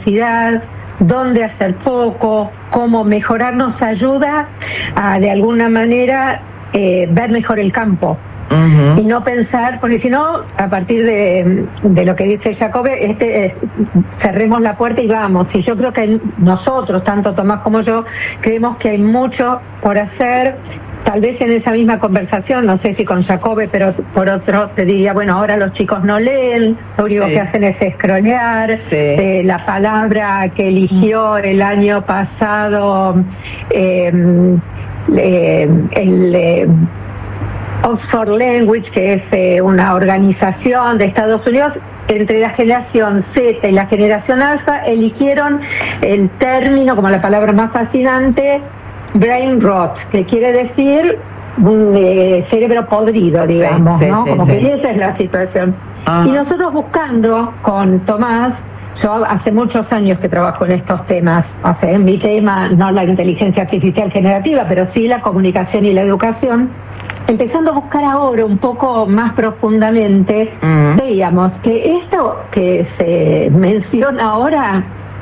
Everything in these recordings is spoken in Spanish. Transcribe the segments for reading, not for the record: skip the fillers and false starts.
velocidad, dónde hacer foco, cómo mejorar, nos ayuda a, de alguna manera, ver mejor el campo. Y no pensar, porque si no, a partir de lo que dice Jacobe, cerremos la puerta y vamos. Y yo creo que nosotros, tanto Tomás como yo, creemos que hay mucho por hacer. Tal vez en esa misma conversación, no sé si con Jacobe, pero por otro te diría, bueno, ahora los chicos no leen, lo único que hacen es scrollear. La palabra que eligió el año pasado Oxford Language, que es una organización de Estados Unidos, entre la generación Z y la generación Alfa, eligieron el término, como la palabra más fascinante, brain rot, que quiere decir cerebro podrido, digamos, ¿no? Como que esa es la situación. Y nosotros buscando con Tomás, yo hace muchos años que trabajo en estos temas, en mi tema, no la inteligencia artificial generativa, pero sí la comunicación y la educación, empezando a buscar ahora un poco más profundamente, veíamos que esto que se menciona ahora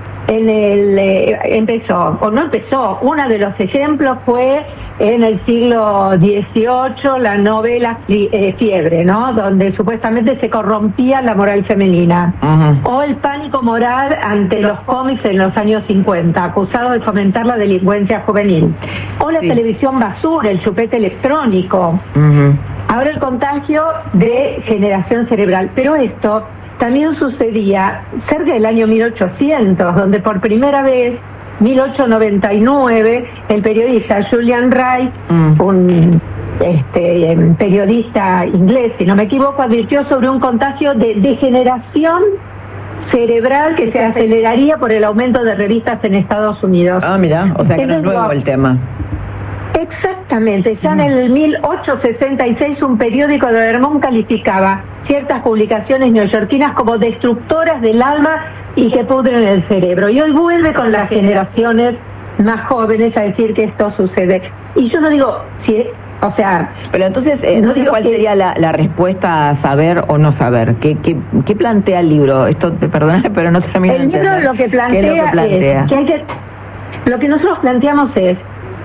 uno de los ejemplos fue en el siglo XVIII, la novela Fiebre, ¿no? Donde supuestamente se corrompía la moral femenina. O el pánico moral ante los cómics en los años 50, acusado de fomentar la delincuencia juvenil. O la televisión basura, el chupete electrónico. Ahora el contagio de generación cerebral. Pero esto también sucedía cerca del año 1800, donde por primera vez, 1899, el periodista Julian Wright, un periodista inglés, si no me equivoco, advirtió sobre un contagio de degeneración cerebral que se aceleraría por el aumento de revistas en Estados Unidos. Mira, o sea que no es nuevo el tema. Exactamente, ya en el 1866 un periódico de Vermont calificaba ciertas publicaciones neoyorquinas como destructoras del alma y que pudren el cerebro. Y hoy vuelve con las generaciones más jóvenes a decir que esto sucede. Y yo no digo, pero entonces, no sé cuál sería la respuesta a saber o no saber. ¿Qué plantea el libro? Esto, perdóname, pero no termino de entender. El libro lo que plantea es que lo que nosotros planteamos es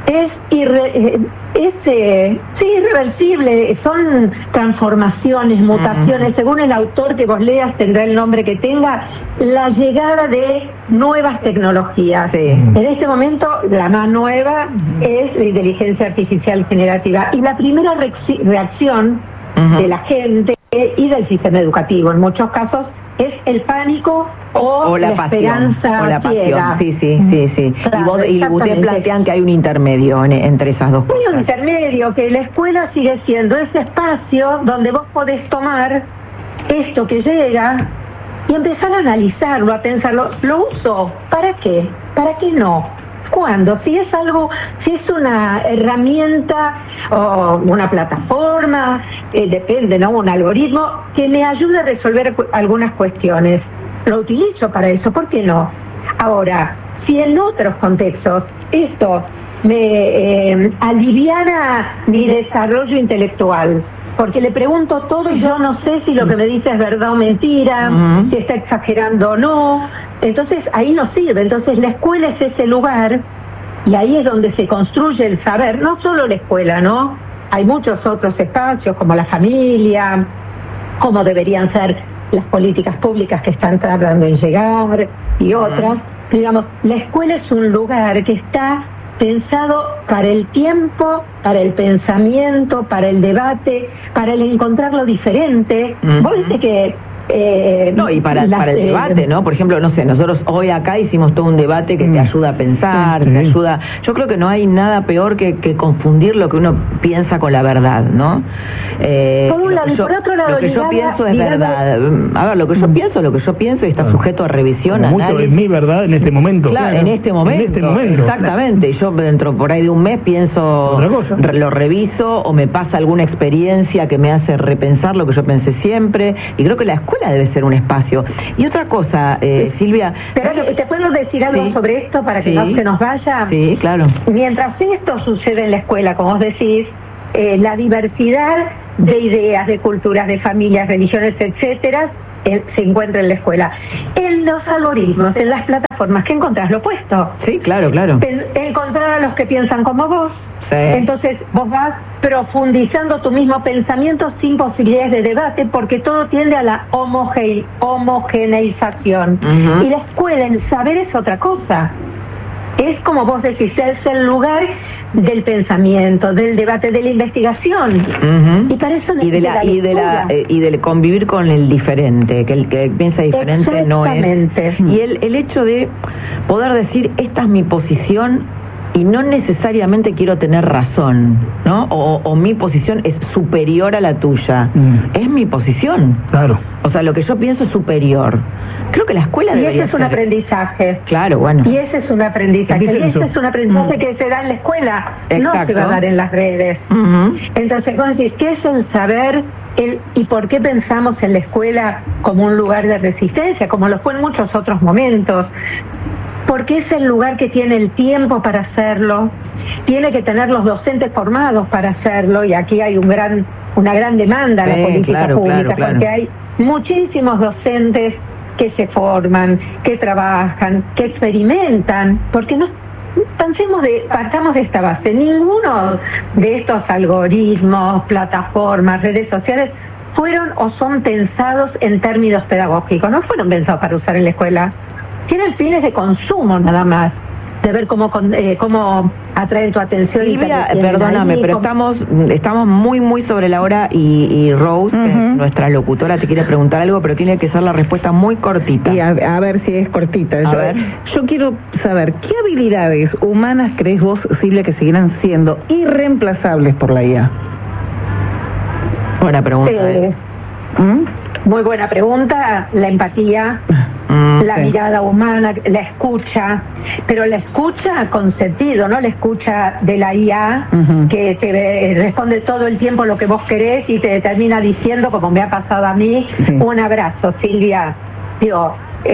irreversible, son transformaciones, mutaciones, según el autor que vos leas tendrá el nombre que tenga, la llegada de nuevas tecnologías. En este momento la más nueva es la inteligencia artificial generativa, y la primera reacción de la gente y del sistema educativo en muchos casos es el pánico o la esperanza o la ciega. pasión. Sí. Claro, y ustedes plantean que hay un intermedio entre esas dos cosas. Hay un intermedio, que la escuela sigue siendo ese espacio donde vos podés tomar esto que llega y empezar a analizarlo, a pensarlo. ¿Lo uso? ¿Para qué? ¿Para qué no? ¿Cuándo? Si es una herramienta o una plataforma, depende, ¿no? Un algoritmo que me ayude a resolver algunas cuestiones. Lo utilizo para eso, ¿por qué no? Ahora, si en otros contextos esto me aliviana mi desarrollo intelectual, porque le pregunto todo y yo no sé si lo que me dice es verdad o mentira, si está exagerando o no, entonces ahí no sirve. Entonces la escuela es ese lugar, y ahí es donde se construye el saber, no solo la escuela, ¿no? Hay muchos otros espacios, como la familia, como deberían ser las políticas públicas que están tardando en llegar, y otras. Digamos, la escuela es un lugar que está pensado para el tiempo, para el pensamiento, para el debate, para el encontrar lo diferente. Vos viste que y para el debate, ¿no? Por ejemplo, no sé, nosotros hoy acá hicimos todo un debate que te ayuda a pensar, te ayuda. Yo creo que no hay nada peor que confundir lo que uno piensa con la verdad, ¿no? Por un lado, y por otro lado, lo que yo pienso es verdad. A ver, lo que yo pienso y está sujeto a revisión. Mucho es mi verdad en este momento. Claro, en este momento. Exactamente. Yo dentro por ahí de un mes pienso, lo reviso, o me pasa alguna experiencia que me hace repensar lo que yo pensé siempre, y creo que la escuela debe ser un espacio. Y otra cosa, Silvia... Pero ¿te puedo decir algo sobre esto para que no se nos vaya? Sí, claro. Mientras esto sucede en la escuela, como vos decís, la diversidad de ideas, de culturas, de familias, religiones, etcétera, se encuentra en la escuela. En los algoritmos, en las plataformas, ¿qué encontrás? Lo opuesto. Sí, claro. Encontrar a los que piensan como vos. Sí. Entonces vos vas profundizando tu mismo pensamiento sin posibilidades de debate, porque todo tiende a la homogeneización. Uh-huh. Y la escuela, el saber es otra cosa. Es como vos decís, es el lugar del pensamiento, del debate, de la investigación. Uh-huh. Y para eso y del convivir con el diferente, que el que piensa diferente no es. Y el hecho de poder decir, esta es mi posición y no necesariamente quiero tener razón, ¿no? O mi posición es superior a la tuya. Es mi posición. Claro. O sea, lo que yo pienso es superior. Creo que la escuela debería Y ese es un aprendizaje. Claro, bueno. Y ese es un aprendizaje. Y ese es un aprendizaje que se da en la escuela. Exacto. No se va a dar en las redes. Uh-huh. Entonces, vos decís, ¿qué es el saber? ¿Y por qué pensamos en la escuela como un lugar de resistencia? Como lo fue en muchos otros momentos. Porque es el lugar que tiene el tiempo para hacerlo, tiene que tener los docentes formados para hacerlo, y aquí hay una gran demanda a la política pública, porque hay muchísimos docentes que se forman, que trabajan, que experimentan, porque partamos de esta base. Ninguno de estos algoritmos, plataformas, redes sociales fueron o son pensados en términos pedagógicos, no fueron pensados para usar en la escuela. Tienen fines de consumo nada más, de ver cómo atraen tu atención. Silvia, perdóname, pero estamos muy sobre la hora y Rose, que es nuestra locutora, te quiere preguntar algo, pero tiene que ser la respuesta muy cortita. Y a ver si es cortita. A ver. Yo quiero saber, ¿qué habilidades humanas crees vos, Silvia, que seguirán siendo irreemplazables por la IA? Buena pregunta. Muy buena pregunta. La empatía, la mirada humana, la escucha, pero la escucha con sentido, no la escucha de la IA que te responde todo el tiempo lo que vos querés y te termina diciendo, como me ha pasado a mí, un abrazo, Silvia. Digo,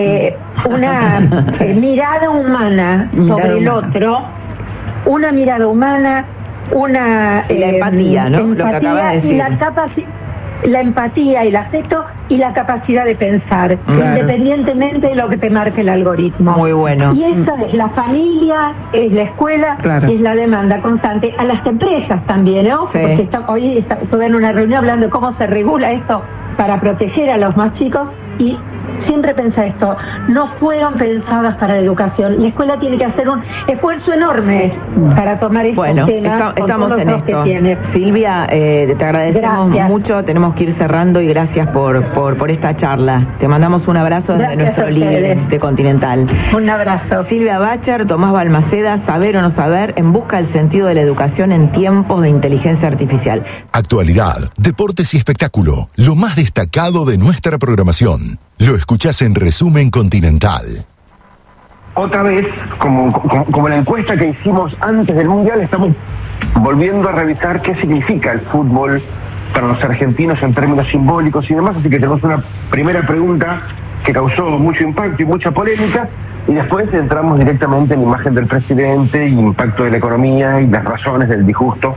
una mirada humana sobre el otro, una mirada humana, la empatía, ¿no? Lo que acabas de decir. La empatía y el afecto y la capacidad de pensar, independientemente de lo que te marque el algoritmo. Muy bueno. Y esa es la familia, es la escuela, y es la demanda constante. A las empresas también, ¿no? Sí. Porque hoy estuve en una reunión hablando de cómo se regula esto para proteger a los más chicos, y siempre pensé esto, no fueron pensadas para la educación. La escuela tiene que hacer un esfuerzo enorme para tomar estos temas. Estamos en esto. Silvia, te agradecemos mucho, tenemos que ir cerrando, y gracias por esta charla. Te mandamos un abrazo desde nuestro líder de Continental. Un abrazo. Silvia Bacher, Tomás Balmaceda, Saber o no saber, en busca del sentido de la educación en tiempos de inteligencia artificial. Actualidad, deportes y espectáculo, lo más destacado de nuestra programación. Lo escuchás en Resumen Continental. Otra vez, como la encuesta que hicimos antes del Mundial, estamos volviendo a revisar qué significa el fútbol para los argentinos en términos simbólicos y demás, así que tenemos una primera pregunta que causó mucho impacto y mucha polémica, y después entramos directamente en la imagen del presidente, impacto de la economía y las razones del disgusto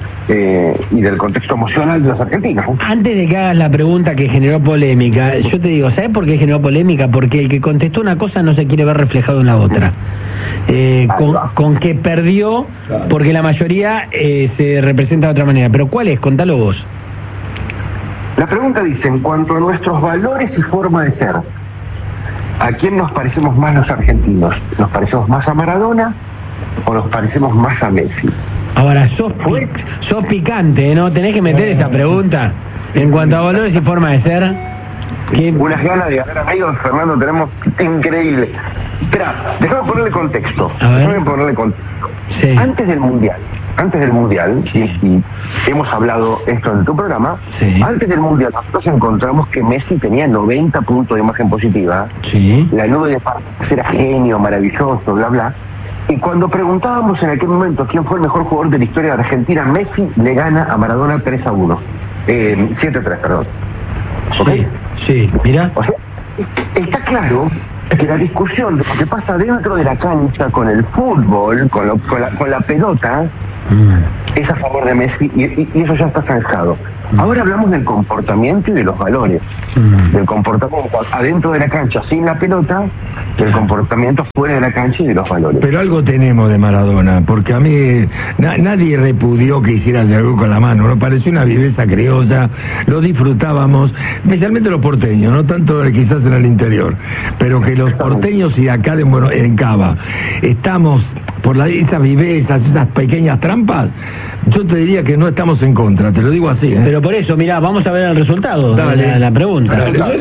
y del contexto emocional de los argentinos. Antes de que hagas la pregunta que generó polémica, yo te digo, ¿sabes por qué generó polémica? Porque el que contestó una cosa no se quiere ver reflejado en la otra. Con que perdió, porque la mayoría se representa de otra manera. Pero ¿cuál es? Contalo vos. La pregunta dice, en cuanto a nuestros valores y forma de ser, ¿a quién nos parecemos más los argentinos? ¿Nos parecemos más a Maradona o nos parecemos más a Messi? Ahora, sos picante, ¿no? Tenés que meter esta pregunta. En cuanto a valores y forma de ser... Unas ganas de ganar amigos, Fernando, tenemos increíble. Espera, déjame ponerle contexto. Sí. Antes del Mundial, y hemos hablado esto en tu programa, antes del Mundial nosotros encontramos que Messi tenía 90 puntos de imagen positiva, la nube de París era genio, maravilloso, bla, bla. Y cuando preguntábamos en aquel momento quién fue el mejor jugador de la historia de Argentina, Messi le gana a Maradona 3-1. 7-3, perdón. ¿Okay? Sí, mira. O sea, está claro que la discusión de lo que pasa dentro de la cancha con el fútbol, con la pelota, Es a favor de Messi y eso ya está zanjado. Ahora hablamos del comportamiento y de los valores. Del comportamiento adentro de la cancha sin la pelota, del comportamiento fuera de la cancha y de los valores. Pero algo tenemos de Maradona, porque a mí nadie repudió que hiciera algo con la mano, nos pareció una viveza criolla, lo disfrutábamos, especialmente los porteños, no tanto quizás en el interior, pero que los porteños y acá en Cava estamos por esas vivezas, esas pequeñas trampas, yo te diría que no estamos en contra, te lo digo así, ¿eh? Pero por eso, mirá, vamos a ver el resultado de la pregunta.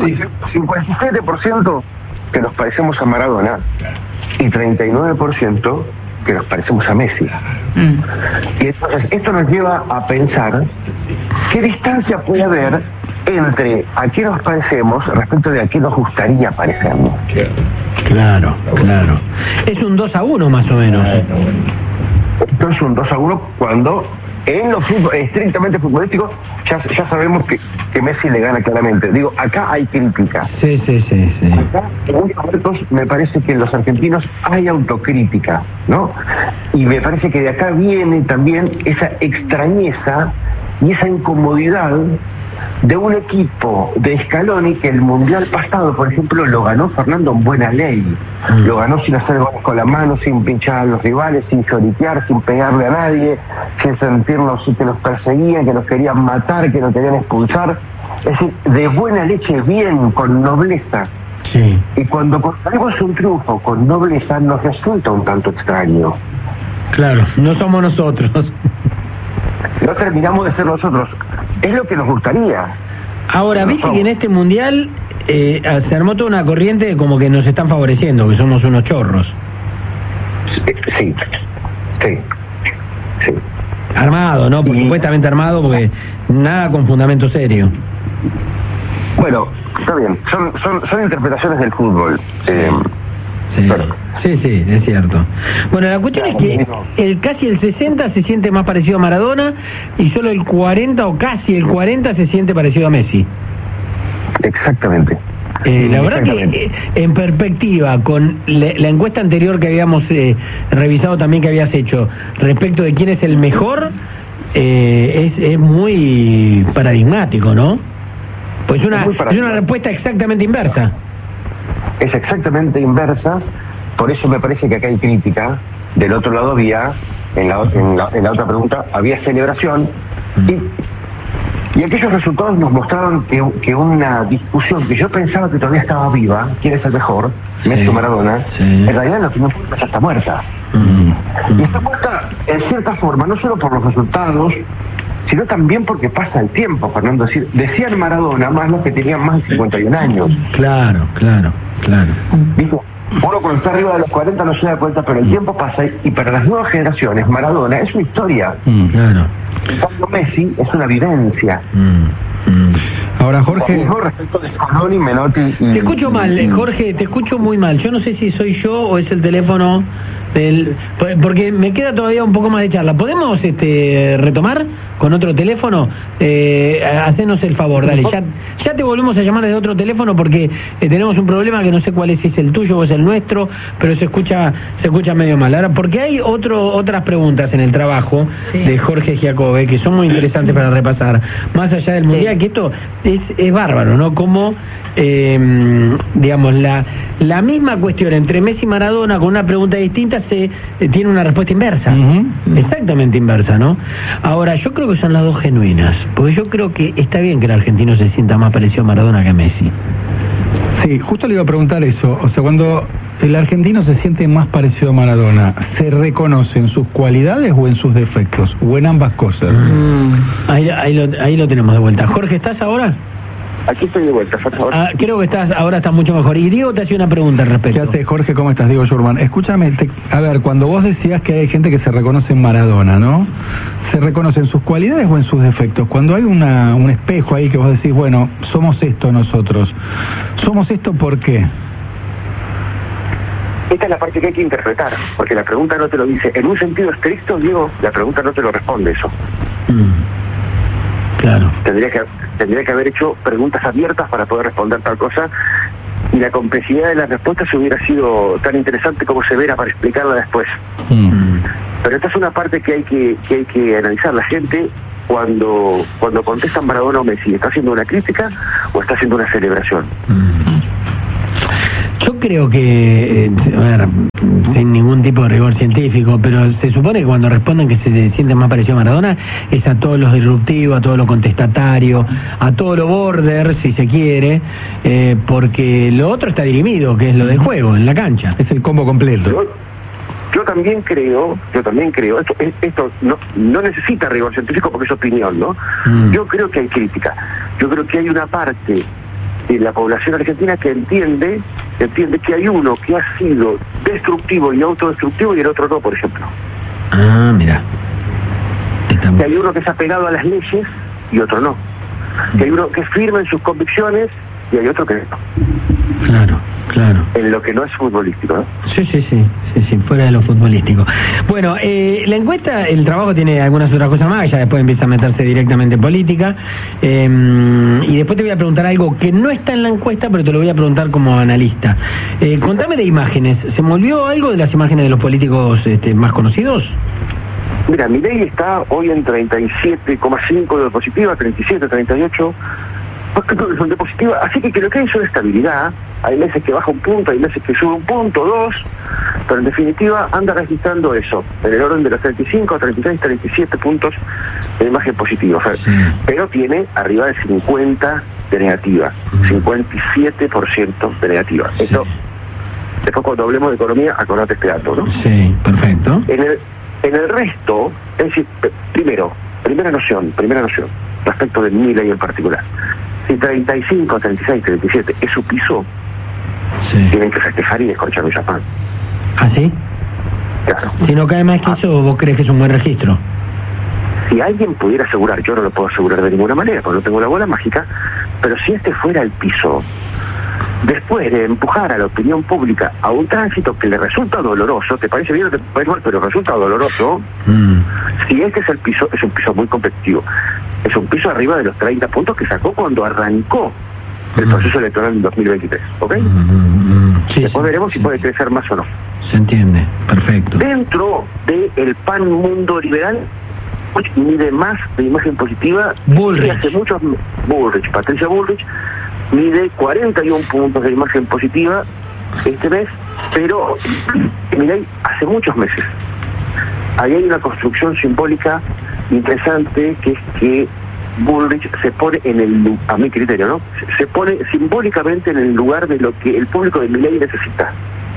57% que nos parecemos a Maradona y 39% que nos parecemos a Messi. Y entonces esto nos lleva a pensar qué distancia puede haber entre a qué nos parecemos respecto de a qué nos gustaría parecernos. Claro. Es un 2-1 más o menos. Esto es un 2-1 cuando en lo estrictamente futbolístico ya sabemos que Messi le gana claramente. Digo, acá hay crítica. Sí. Acá, en muchos momentos, me parece que en los argentinos hay autocrítica, ¿no? Y me parece que de acá viene también esa extrañeza y esa incomodidad de un equipo de Scaloni que el Mundial pasado, por ejemplo, lo ganó Fernando en buena ley. Lo ganó sin hacer goles con la mano, sin pinchar a los rivales, sin lloriquear, sin pegarle a nadie, sin sentirnos que nos perseguían, que nos querían matar, que nos querían expulsar. Es decir, de buena leche, bien, con nobleza. Sí. Y cuando conseguimos un triunfo con nobleza nos resulta un tanto extraño. Claro, no somos nosotros. No terminamos de ser nosotros. Es lo que nos gustaría. Ahora, viste que en este mundial se armó toda una corriente de como que nos están favoreciendo, que somos unos chorros. Sí. Armado, ¿no? Supuestamente armado, porque nada con fundamento serio. Bueno, está bien. Son interpretaciones del fútbol. Sí, es cierto. Bueno, la cuestión es que casi el 60 se siente más parecido a Maradona y solo el 40 o casi el 40 se siente parecido a Messi. Exactamente. La verdad que en perspectiva con la encuesta anterior que habíamos revisado también que habías hecho respecto de quién es el mejor, es muy paradigmático, ¿no? Pues es una respuesta exactamente inversa. Es exactamente inversa, por eso me parece que acá hay crítica. Del otro lado había, en la otra pregunta, había celebración y aquellos resultados nos mostraron que una discusión que yo pensaba que todavía estaba viva, quién es el mejor, Messi o Maradona, en realidad en la opinión pública ya está muerta. Y está muerta en cierta forma, no solo por los resultados, sino también porque pasa el tiempo, Fernando. Decían Maradona más los que tenían más de 51 años. Claro. Dijo, uno cuando está arriba de los 40 no se da cuenta, pero el tiempo pasa y para las nuevas generaciones Maradona es una historia. Claro. Cuando Messi es una vivencia. Ahora, Jorge, respecto de Scaloni, Menotti te escucho mal, Jorge, te escucho muy mal. Yo no sé si soy yo o es el teléfono porque me queda todavía un poco más de charla. ¿Podemos retomar con otro teléfono? Hacenos el favor, dale. Ya te volvemos a llamar desde otro teléfono porque tenemos un problema que no sé cuál es, si es el tuyo o es el nuestro, pero se escucha medio mal. Ahora, porque hay otras preguntas en el trabajo de Jorge Giacobbe que son muy interesantes para repasar, más allá del mundial, que esto es bárbaro, ¿no? Como digamos, la misma cuestión entre Messi y Maradona con una pregunta distinta tiene una respuesta inversa, exactamente inversa, ¿no? Ahora, yo creo que son las dos genuinas, porque yo creo que está bien que el argentino se sienta más parecido a Maradona que a Messi. Sí, justo le iba a preguntar eso. O sea, cuando el argentino se siente más parecido a Maradona, ¿se reconoce en sus cualidades o en sus defectos? ¿O en ambas cosas? Ahí lo tenemos de vuelta. Jorge, ¿estás ahora? Aquí estoy de vuelta, por favor. Creo que ahora estás mucho mejor. Y Diego te hacía una pregunta al respecto. ¿Qué haces, Jorge? ¿Cómo estás? Diego Schurman. Escúchame, a ver, cuando vos decías que hay gente que se reconoce en Maradona, ¿no? ¿Se reconoce en sus cualidades o en sus defectos? Cuando hay un espejo ahí que vos decís, bueno, somos esto nosotros. ¿Somos esto por qué? Esta es la parte que hay que interpretar, porque la pregunta no te lo dice. En un sentido estricto, Diego, la pregunta no te lo responde eso. Claro. Tendría que haber hecho preguntas abiertas para poder responder tal cosa, y la complejidad de las respuestas hubiera sido tan interesante como severa para explicarla después. Pero esta es una parte que hay que analizar. La gente cuando contesta Maradona o Messi, ¿está haciendo una crítica o está haciendo una celebración? Yo creo que, a ver, sin ningún tipo de rigor científico, pero se supone que cuando responden que se sienten más parecido a Maradona es a todo lo disruptivo, a todo lo contestatario, a todo lo border, si se quiere, porque lo otro está dirimido, que es lo del juego, en la cancha, es el combo completo. Yo también creo, esto no necesita rigor científico porque es opinión, ¿no? Yo creo que hay crítica, yo creo que hay una parte de la población argentina que entiende que hay uno que ha sido destructivo y autodestructivo y el otro no, por ejemplo. Ah, mira. Que hay uno que se ha pegado a las leyes y otro no. Que hay uno que es firme en sus convicciones y hay otro que no. Claro. En lo que no es futbolístico, ¿no? Sí, fuera de lo futbolístico. Bueno, la encuesta, el trabajo tiene algunas otras cosas más, ya después empieza a meterse directamente en política, y después te voy a preguntar algo que no está en la encuesta, pero te lo voy a preguntar como analista. Contame de imágenes, ¿se movió algo de las imágenes de los políticos más conocidos? Mira, Milei está hoy en 37,5 de positiva, 37, 38... son de positiva, así que lo que hay es una estabilidad. Hay meses que baja un punto, hay meses que sube un punto, 2, pero en definitiva anda registrando eso, en el orden de los 35, 36, 37 puntos de imagen positiva, o sea, pero tiene arriba de 50 de negativa, 57% de negativa. Eso, después cuando hablemos de economía, acordate este dato, ¿no? Sí, perfecto. En el resto, es decir, primera noción, respecto de Milei en particular. Si 35, 36, 37 es su piso, tienen que festejar y desconchar un champán. ¿Ah, sí? Claro. Si no cae más que eso, ¿vos crees que es un buen registro? Si alguien pudiera asegurar, yo no lo puedo asegurar de ninguna manera, porque no tengo la bola mágica, pero si este fuera el piso, después de empujar a la opinión pública a un tránsito que le resulta doloroso, ¿te parece bien o te parece mal? Pero resulta doloroso, si este es el piso, es un piso muy competitivo. Es un piso arriba de los 30 puntos que sacó cuando arrancó el proceso electoral en 2023, ¿ok? Después veremos si puede crecer más o no. Se entiende, perfecto. Dentro del pan mundo liberal, mide más de imagen positiva. Patricia Bullrich, mide 41 puntos de imagen positiva este mes, pero Milei hace muchos meses. Ahí hay una construcción simbólica interesante, que es que Bullrich se pone a mi criterio, ¿no? Se pone simbólicamente en el lugar de lo que el público de Milei necesita.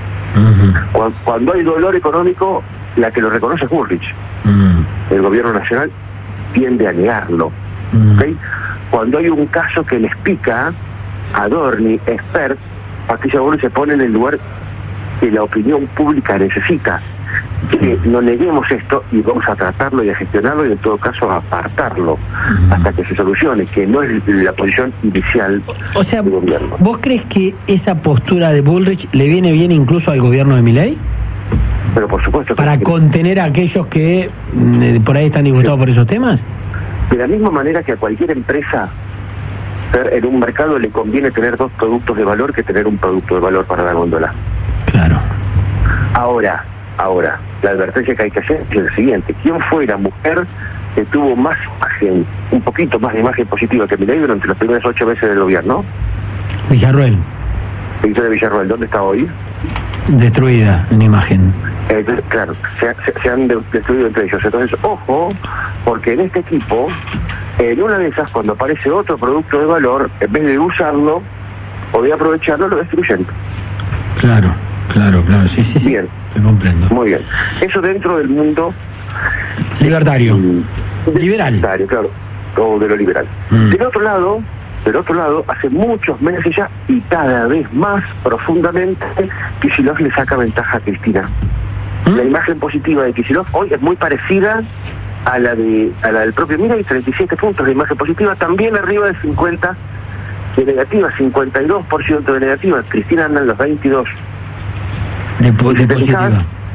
Cuando hay dolor económico, la que lo reconoce es Bullrich. El gobierno nacional tiende a negarlo. ¿Okay? Cuando hay un caso que les pica, Adorni, Expert, Patricia Bullrich se pone en el lugar que la opinión pública necesita. Que no neguemos esto y vamos a tratarlo y a gestionarlo y en todo caso a apartarlo hasta que se solucione, que no es la posición inicial del gobierno. ¿Vos crees que esa postura de Bullrich le viene bien incluso al gobierno de Milei? Pero por supuesto. ¿Para contener a aquellos que por ahí están disgustados por esos temas? De la misma manera que a cualquier empresa en un mercado le conviene tener 2 productos de valor que tener un producto de valor para la góndola. Claro. Ahora, la advertencia que hay que hacer es la siguiente: ¿quién fue la mujer que tuvo más imagen, un poquito más de imagen positiva que Milei durante los primeros 8 meses del gobierno? Villarruel. Victoria Villarruel, ¿dónde está hoy? Destruida en imagen. Claro, se han destruido entre ellos. Entonces, ojo, porque en este equipo, en una de esas, cuando aparece otro producto de valor, en vez de usarlo o de aprovecharlo, lo destruyen. Claro, sí. Bien. Te comprendo. Muy bien. Eso dentro del mundo libertario. Liberal. Claro, o de lo liberal. Del otro lado, hace muchos meses ya, y cada vez más profundamente, Kicillof le saca ventaja a Cristina. La imagen positiva de Kicillof hoy es muy parecida a la del propio Milei, 37 puntos de imagen positiva, también arriba de 50 de negativa, 52% de negativa. Cristina anda en los 22 de positiva.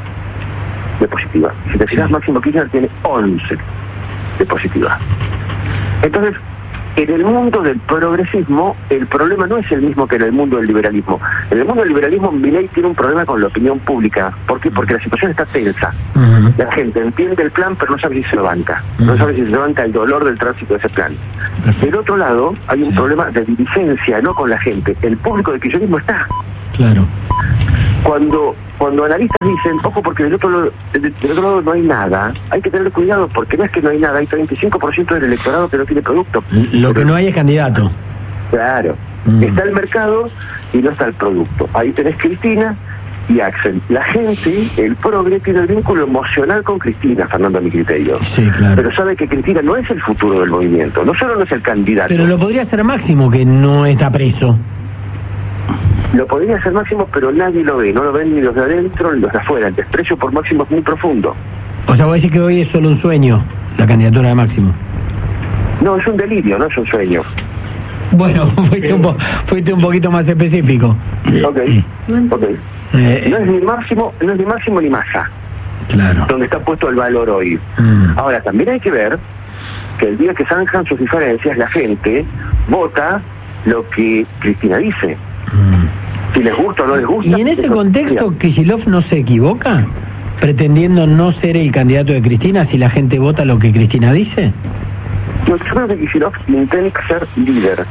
De positiva. Si te fijas, Máximo Kirchner tiene 11 de positiva. Entonces, En el mundo del progresismo, el problema no es el mismo que en el mundo del liberalismo. En el mundo del liberalismo, Milei tiene un problema con la opinión pública. ¿Por qué? Porque la situación está tensa. La gente entiende el plan, pero no sabe si se lo banca. No sabe si se banca el dolor del tránsito de ese plan. Del otro lado, hay un problema de dirigencia, no con la gente. El público del kirchnerismo está. Claro. Cuando analistas dicen, ojo, porque del otro lado no hay nada, hay que tener cuidado, porque no es que no hay nada, hay 35% del electorado que no tiene producto. Lo que no hay es candidato. Claro. Está el mercado y no está el producto. Ahí tenés Cristina y Axel. La gente, el progre, tiene el vínculo emocional con Cristina, Fernando, a mi criterio. Sí, claro. Pero sabe que Cristina no es el futuro del movimiento, no solo no es el candidato. Pero lo podría hacer Máximo, que no está preso. Lo podría hacer Máximo, pero nadie lo ve. No lo ven ni los de adentro ni los de afuera. El desprecio por Máximo es muy profundo. O sea, voy a decir que hoy es solo un sueño, la candidatura de Máximo. No, es un delirio, no es un sueño. Bueno, fuiste un poquito más específico. Ok. No es ni Máximo ni Massa. Claro. Donde está puesto el valor hoy. Ahora, también hay que ver que el día que zanjan sus diferencias, la gente vota lo que Cristina dice. Si les gusta o no les gusta. ¿Y en ese contexto Kicillof no se equivoca? Pretendiendo no ser el candidato de Cristina si la gente vota lo que Cristina dice. Yo creo que Kicillof intenta ser líder.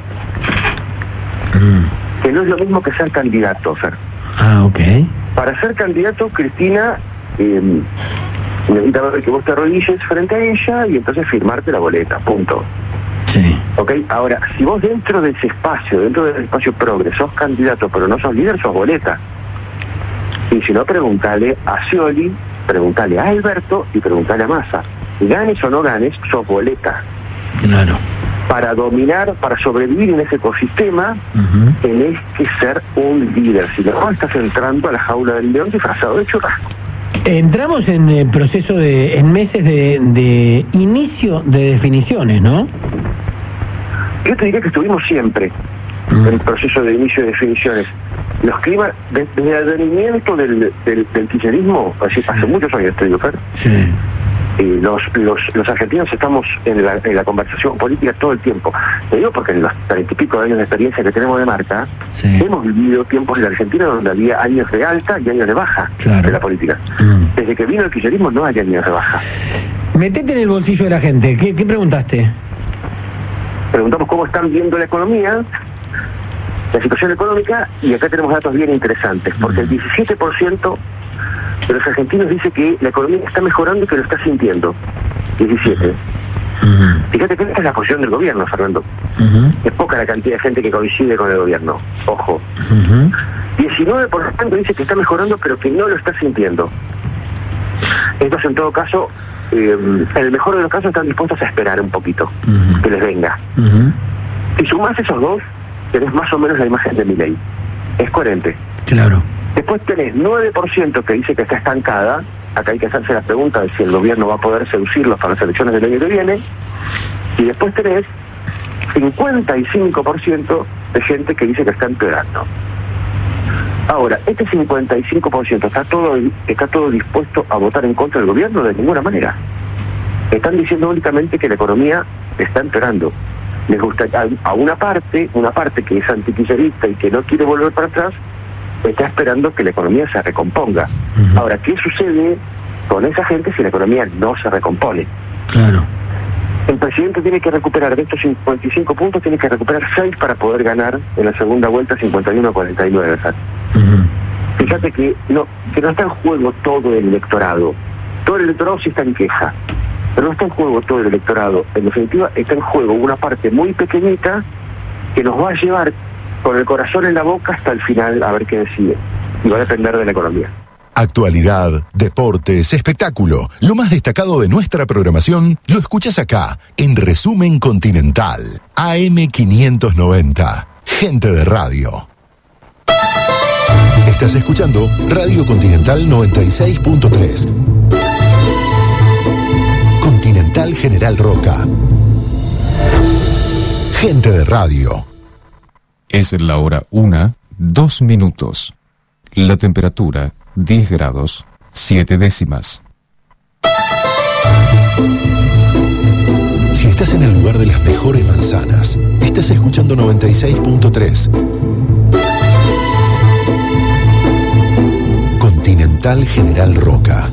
Que no es lo mismo que ser candidato, Fer. Ok. Para ser candidato, Cristina necesita ver que vos te arrodilles frente a ella y entonces firmarte la boleta, punto. Sí. Ok, ahora, si vos dentro del espacio progre, sos candidato pero no sos líder, sos boleta. Y si no, preguntale a Scioli, preguntale a Alberto y preguntale a Massa. Ganes o no ganes, sos boleta. Claro. Para dominar, para sobrevivir en ese ecosistema, tenés que ser un líder. Si no, estás entrando a la jaula del león disfrazado de churrasco. Entramos en el proceso en meses de inicio de definiciones, ¿no? Yo te diría que estuvimos siempre en el proceso de inicio de definiciones. Los climas, desde el advenimiento del kirchnerismo, hace muchos años, te digo, Fer, los argentinos estamos en la conversación política todo el tiempo. Te digo porque en los 30 y pico de años de experiencia que tenemos de marca, hemos vivido tiempos en la Argentina donde había años de alta y años de baja de la política. Desde que vino el kirchnerismo no hay años de baja. Metete en el bolsillo de la gente. ¿Qué preguntaste? Preguntamos cómo están viendo la economía, la situación económica, y acá tenemos datos bien interesantes, porque el 17% de los argentinos dice que la economía está mejorando y que lo está sintiendo. 17. Fíjate que esta es la posición del gobierno, Fernando. Es poca la cantidad de gente que coincide con el gobierno. Ojo. 19% dice que está mejorando pero que no lo está sintiendo. Estos, en todo caso, en el mejor de los casos, están dispuestos a esperar un poquito que les venga. Si sumás esos dos, tenés más o menos la imagen de Milei. Es coherente. Claro. Después tenés 9% que dice que está estancada. Acá hay que hacerse la pregunta de si el gobierno va a poder seducirlos para las elecciones del año que viene. Y después tenés 55% de gente que dice que está empeorando. Ahora, este 55% está todo dispuesto a votar en contra del gobierno. De ninguna manera. Están diciendo únicamente que la economía está empeorando. Les gusta a una parte que es antikirchnerista y que no quiere volver para atrás, está esperando que la economía se recomponga. Ahora, ¿qué sucede con esa gente si la economía no se recompone? Claro. El presidente tiene que recuperar de estos 55 puntos, tiene que recuperar 6 para poder ganar en la segunda vuelta 51-49. Fíjate que no está en juego todo el electorado. Todo el electorado sí está en queja, pero no está en juego todo el electorado. En definitiva, está en juego una parte muy pequeñita que nos va a llevar con el corazón en la boca hasta el final a ver qué decide. Y va a depender de la economía. Actualidad, deportes, espectáculo. Lo más destacado de nuestra programación lo escuchás acá, en Resumen Continental. AM590. Gente de radio. Estás escuchando Radio Continental 96.3. Continental General Roca. Gente de radio. Es la hora 1:02. La temperatura 10 grados 7 décimas. Si Estás en el lugar de las mejores manzanas. Estás escuchando 96.3. Continental General Roca.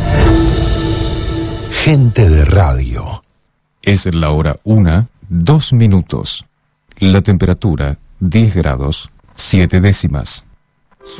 Gente de radio. Es la hora 1:02. La temperatura 10 grados 7 décimas.